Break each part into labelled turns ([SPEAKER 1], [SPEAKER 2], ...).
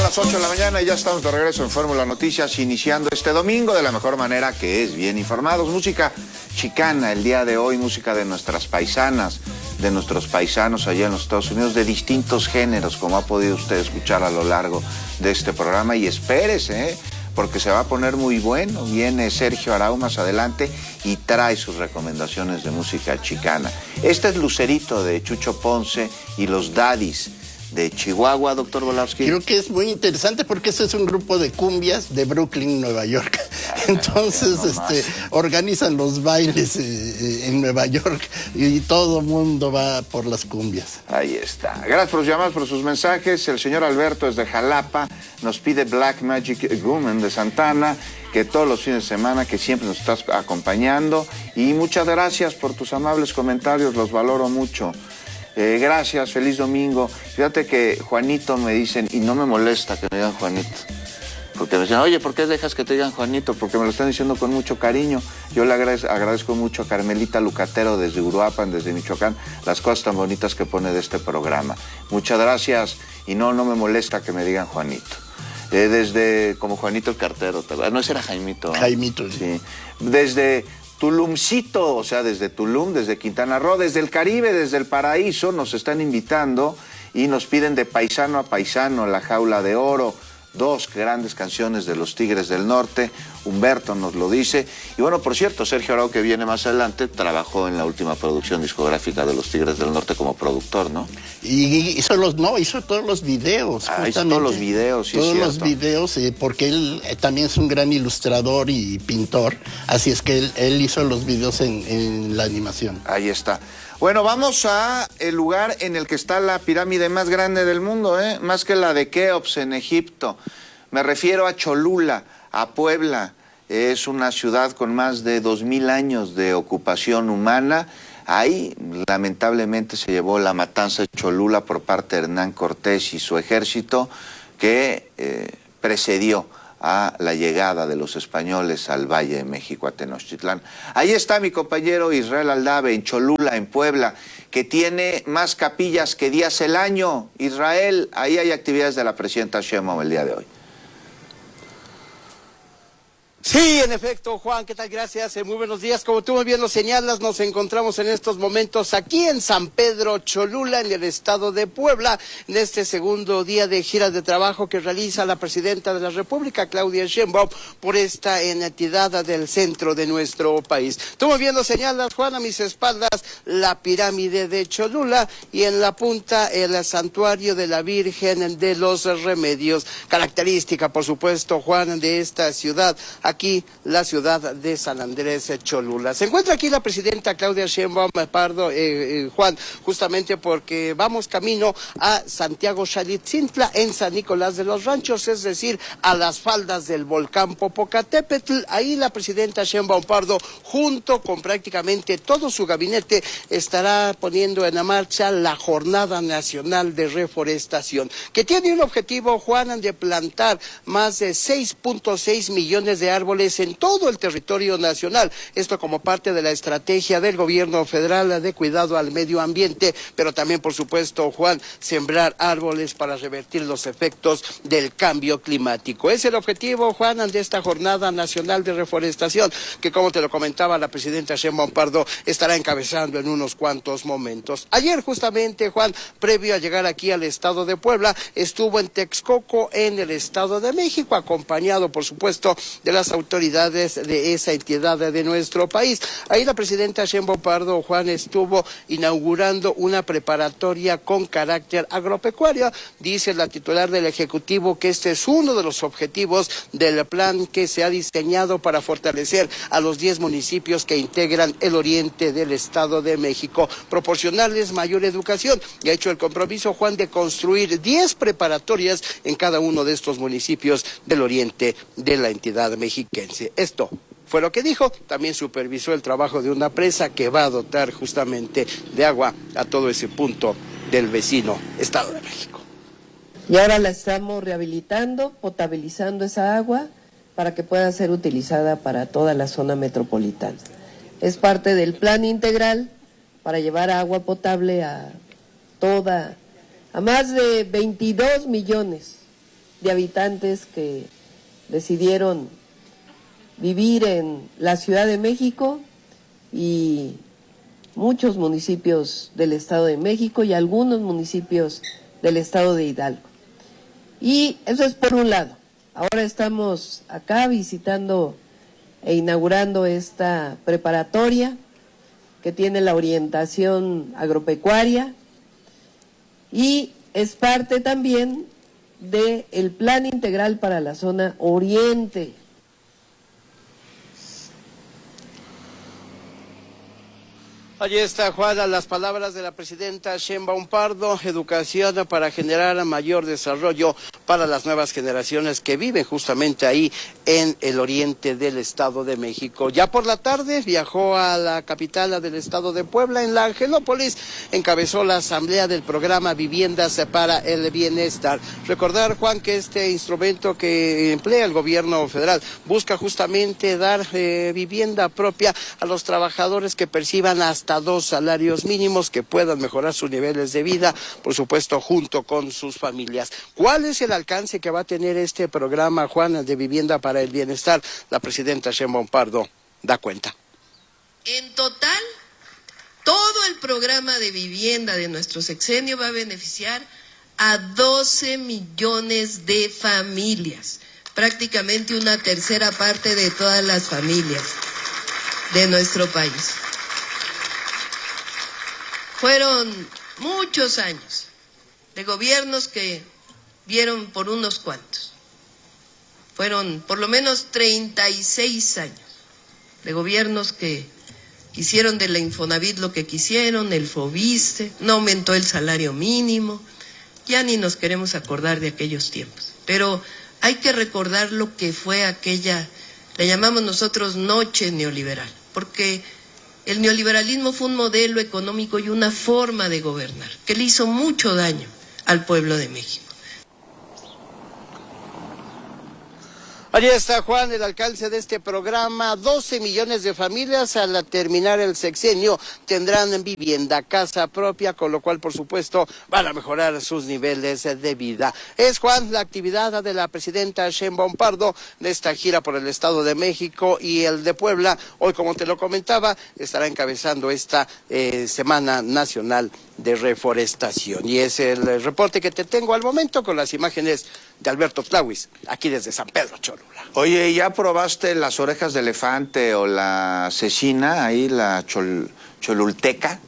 [SPEAKER 1] las 8 de la mañana y ya estamos de regreso en Fórmula Noticias, iniciando este domingo de la mejor manera, que es bien informados. Música chicana el día de hoy, música de nuestras paisanas, de nuestros paisanos allá en los Estados Unidos, de distintos géneros, como ha podido usted escuchar a lo largo de este programa. Y espérese, porque se va a poner muy bueno. Viene Sergio Arau más adelante y trae sus recomendaciones de música chicana. Este es Lucerito de Chucho Ponce y los Daddies de Chihuahua, doctor Volowski.
[SPEAKER 2] Creo que es muy interesante porque ese es un grupo de cumbias de Brooklyn, Nueva York. Entonces, organizan los bailes en Nueva York y todo el mundo va por las cumbias.
[SPEAKER 1] Ahí está. Gracias por los llamados, por sus mensajes. El señor Alberto es de Jalapa, nos pide Black Magic Woman de Santana, que todos los fines de semana, que siempre nos estás acompañando. Y muchas gracias por tus amables comentarios, los valoro mucho. Gracias, feliz domingo. Fíjate que Juanito me dicen, y no me molesta que me digan Juanito, porque me dicen, oye, ¿por qué dejas que te digan Juanito? Porque me lo están diciendo con mucho cariño. Yo le agradezco mucho a Carmelita Lucatero desde Uruapan, desde Michoacán, las cosas tan bonitas que pone de este programa. Muchas gracias, y no me molesta que me digan Juanito. Desde, como Juanito el cartero, no, ese era Jaimito.
[SPEAKER 2] Jaimito, sí.
[SPEAKER 1] Desde Tulumcito, o sea, desde Tulum, desde Quintana Roo, desde el Caribe, desde el paraíso, nos están invitando y nos piden de paisano a paisano, La Jaula de Oro, dos grandes canciones de los Tigres del Norte. Humberto nos lo dice. Y bueno, por cierto, Sergio Arau, que viene más adelante, trabajó en la última producción discográfica de los Tigres del Norte como productor, ¿no?
[SPEAKER 2] Y hizo todos los videos.
[SPEAKER 1] Hizo todos los videos, sí,
[SPEAKER 2] todos los videos, porque él también es un gran ilustrador y pintor, así es que él hizo los videos en la animación.
[SPEAKER 1] Ahí está. Bueno, vamos a el lugar en el que está la pirámide más grande del mundo, más que la de Keops en Egipto. Me refiero a Cholula, a Puebla. Es una ciudad con más de 2000 años de ocupación humana. Ahí, lamentablemente, se llevó la matanza de Cholula por parte de Hernán Cortés y su ejército, que precedió a la llegada de los españoles al Valle de México, a Tenochtitlán. Ahí está mi compañero Israel Aldave, en Cholula, en Puebla, que tiene más capillas que días el año. Israel, ahí hay actividades de la presidenta Sheinbaum el día de hoy.
[SPEAKER 3] Sí, en efecto, Juan, ¿qué tal? Gracias, muy buenos días. Como tú muy bien lo señalas, nos encontramos en estos momentos aquí en San Pedro Cholula, en el estado de Puebla, en este segundo día de gira de trabajo que realiza la presidenta de la República, Claudia Sheinbaum, por esta entidad del centro de nuestro país. Tú muy bien lo señalas, Juan, a mis espaldas la pirámide de Cholula y en la punta el santuario de la Virgen de los Remedios, característica, por supuesto, Juan, de esta ciudad, aquí la ciudad de San Andrés Cholula. Se encuentra aquí la presidenta Claudia Sheinbaum Pardo, Juan, justamente porque vamos camino a Santiago Xalitzintla, en San Nicolás de los Ranchos, es decir, a las faldas del volcán Popocatépetl. Ahí la presidenta Sheinbaum Pardo, junto con prácticamente todo su gabinete, estará poniendo en marcha la Jornada Nacional de Reforestación, que tiene un objetivo, Juan, de plantar más de 6.6 millones de árboles en todo el territorio nacional. Esto como parte de la estrategia del gobierno federal de cuidado al medio ambiente, pero también, por supuesto, Juan, sembrar árboles para revertir los efectos del cambio climático. Es el objetivo, Juan, de esta Jornada Nacional de Reforestación, que, como te lo comentaba, la presidenta Sheinbaum Pardo estará encabezando en unos cuantos momentos. Ayer, justamente, Juan, previo a llegar aquí al estado de Puebla, estuvo en Texcoco, en el estado de México, acompañado, por supuesto, de las autoridades de esa entidad de nuestro país. Ahí la presidenta Sheinbaum Pardo, Juan, estuvo inaugurando una preparatoria con carácter agropecuario. Dice la titular del Ejecutivo que este es uno de los objetivos del plan que se ha diseñado para fortalecer a los 10 municipios que integran el oriente del Estado de México, proporcionarles mayor educación, y ha hecho el compromiso, Juan, de construir 10 preparatorias en cada uno de estos municipios del oriente de la entidad mexiquense. Esto fue lo que dijo. También supervisó el trabajo de una presa que va a dotar justamente de agua a todo ese punto del vecino Estado de México.
[SPEAKER 4] Y ahora la estamos rehabilitando, potabilizando esa agua para que pueda ser utilizada para toda la zona metropolitana. Es parte del plan integral para llevar agua potable a más de 22 millones de habitantes que decidieron vivir en la Ciudad de México y muchos municipios del Estado de México y algunos municipios del Estado de Hidalgo. Y eso es por un lado. Ahora estamos acá visitando e inaugurando esta preparatoria que tiene la orientación agropecuaria y es parte también del Plan Integral para la Zona Oriente.
[SPEAKER 3] Allí está, Juana, las palabras de la presidenta Sheinbaum Pardo: educación para generar mayor desarrollo para las nuevas generaciones que viven justamente ahí en el oriente del Estado de México. Ya por la tarde viajó a la capital del Estado de Puebla, en la Angelópolis, encabezó la asamblea del programa Viviendas para el Bienestar. Recordar, Juan, que este instrumento que emplea el gobierno federal busca justamente dar vivienda propia a los trabajadores que perciban hasta 2 salarios mínimos, que puedan mejorar sus niveles de vida, por supuesto, junto con sus familias. ¿Cuál es el alcance que va a tener este programa, Juan, de Vivienda para el Bienestar? La presidenta Sheinbaum Pardo da cuenta.
[SPEAKER 4] En total, todo el programa de vivienda de nuestro sexenio va a beneficiar a 12 millones de familias, prácticamente una tercera parte de todas las familias de nuestro país. Fueron muchos años de gobiernos que dieron por unos cuantos. Fueron por lo menos 36 años de gobiernos que hicieron de la Infonavit lo que quisieron, el Fobiste, no aumentó el salario mínimo, ya ni nos queremos acordar de aquellos tiempos. Pero hay que recordar lo que fue aquella, le llamamos nosotros noche neoliberal, porque el neoliberalismo fue un modelo económico y una forma de gobernar que le hizo mucho daño al pueblo de México.
[SPEAKER 3] Allí está, Juan, el alcance de este programa. 12 millones de familias al terminar el sexenio tendrán vivienda, casa propia, con lo cual, por supuesto, van a mejorar sus niveles de vida. Es, Juan, la actividad de la presidenta Sheinbaum Pardo de esta gira por el Estado de México y el de Puebla. Hoy, como te lo comentaba, estará encabezando esta Semana Nacional de Reforestación. Y es el reporte que te tengo al momento, con las imágenes de Alberto Tlauis, aquí desde San Pedro Cholula.
[SPEAKER 1] Oye, ¿ya probaste las orejas de elefante o la cecina, ahí la cholulteca?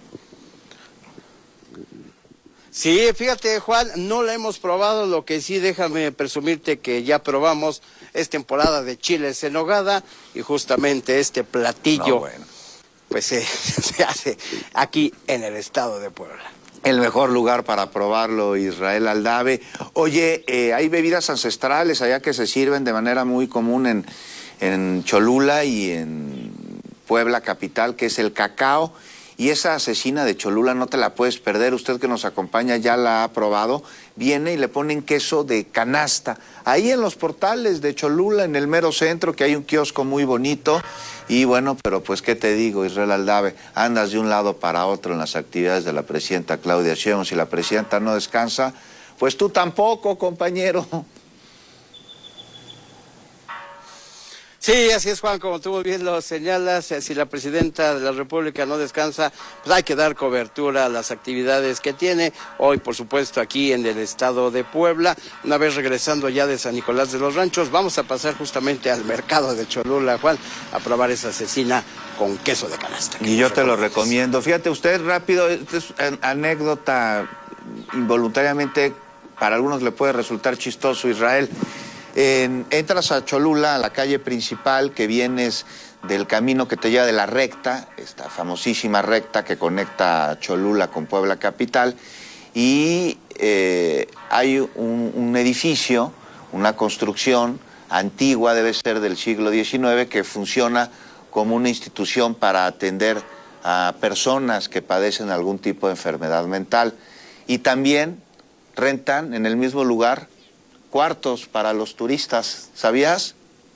[SPEAKER 3] Sí, fíjate, Juan, no la hemos probado. Lo que sí, déjame presumirte que ya probamos, es temporada de chiles en nogada, y justamente este platillo pues se hace aquí en el Estado de Puebla.
[SPEAKER 1] El mejor lugar para probarlo, Israel Aldave. Oye, hay bebidas ancestrales allá que se sirven de manera muy común en Cholula y en Puebla capital, que es el cacao. Y esa cecina de Cholula no te la puedes perder. Usted que nos acompaña ya la ha probado. Viene y le ponen queso de canasta. Ahí en los portales de Cholula, en el mero centro, que hay un kiosco muy bonito. Y bueno, pero pues qué te digo, Israel Aldave, andas de un lado para otro en las actividades de la presidenta Claudia Sheinbaum. Si la presidenta no descansa, pues tú tampoco, compañero.
[SPEAKER 3] Sí, así es, Juan, como tú bien lo señalas, si la presidenta de la República no descansa, pues hay que dar cobertura a las actividades que tiene. Hoy, por supuesto, aquí en el Estado de Puebla. Una vez regresando ya de San Nicolás de los Ranchos, vamos a pasar justamente al mercado de Cholula, Juan, a probar esa cecina con queso de canasta.
[SPEAKER 1] Y yo te lo recomiendo. Fíjate usted, rápido, esta es anécdota, involuntariamente para algunos le puede resultar chistoso, Israel. Entras a Cholula, a la calle principal, que vienes del camino que te lleva de la recta, esta famosísima recta que conecta Cholula con Puebla capital, y hay un edificio, una construcción antigua, debe ser del siglo XIX, que funciona como una institución para atender a personas que padecen algún tipo de enfermedad mental. Y también rentan en el mismo lugar cuartos para los turistas, ¿sabías?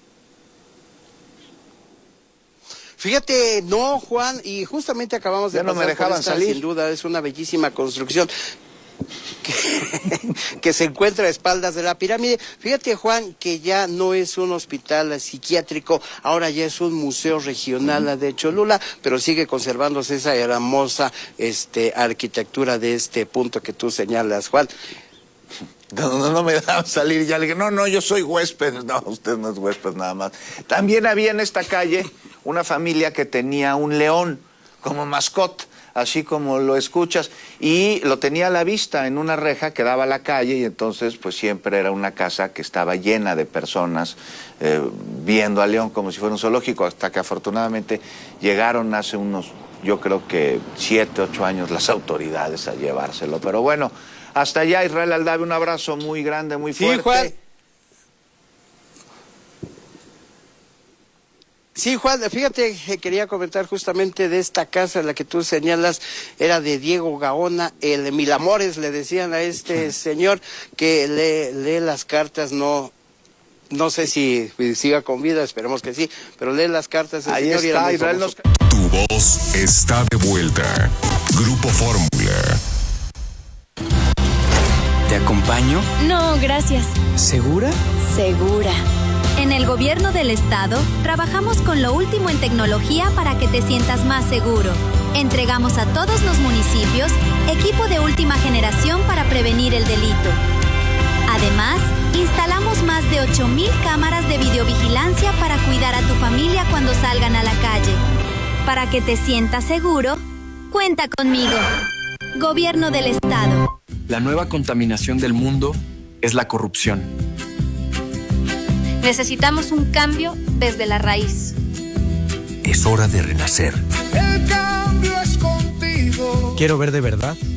[SPEAKER 3] Fíjate, no, Juan, y justamente acabamos de
[SPEAKER 1] ya no
[SPEAKER 3] pasar
[SPEAKER 1] me dejaban
[SPEAKER 3] por esta,
[SPEAKER 1] salir.
[SPEAKER 3] sin duda, es una bellísima construcción. que se encuentra a espaldas de la pirámide. Fíjate, Juan, que ya no es un hospital psiquiátrico, ahora ya es un museo regional de Cholula, pero sigue conservándose esa hermosa arquitectura de este punto que tú señalas, Juan.
[SPEAKER 1] No me dejaban salir, ya le dije, no, yo soy huésped. No, usted no es huésped nada más. También había en esta calle una familia que tenía un león como mascota, así como lo escuchas, y lo tenía a la vista en una reja que daba a la calle, y entonces pues siempre era una casa que estaba llena de personas viendo al león como si fuera un zoológico, hasta que afortunadamente llegaron hace unos, yo creo que 7, 8 años las autoridades a llevárselo. Pero bueno, hasta allá, Israel Aldave, un abrazo muy grande, muy fuerte.
[SPEAKER 3] Sí, Juan. Sí, Juan, fíjate que quería comentar justamente de esta casa en la que tú señalas, era de Diego Gaona, el Mil Amores, le decían a este señor que lee las cartas, no sé si siga con vida, esperemos que sí, pero lee las cartas del
[SPEAKER 1] Ahí
[SPEAKER 3] señor.
[SPEAKER 1] está, Israel nos...
[SPEAKER 5] Tu voz está de vuelta. Grupo Fórmula.
[SPEAKER 6] ¿Te acompaño?
[SPEAKER 7] No, gracias.
[SPEAKER 6] ¿Segura?
[SPEAKER 7] Segura.
[SPEAKER 8] En el gobierno del estado, trabajamos con lo último en tecnología para que te sientas más seguro. Entregamos a todos los municipios equipo de última generación para prevenir el delito. Además, instalamos más de 8,000 cámaras de videovigilancia para cuidar a tu familia cuando salgan a la calle. Para que te sientas seguro, cuenta conmigo. Gobierno del estado.
[SPEAKER 6] La nueva contaminación del mundo es la corrupción.
[SPEAKER 7] Necesitamos un cambio desde la raíz.
[SPEAKER 5] Es hora de renacer.
[SPEAKER 9] El cambio es contigo.
[SPEAKER 10] Quiero ver de verdad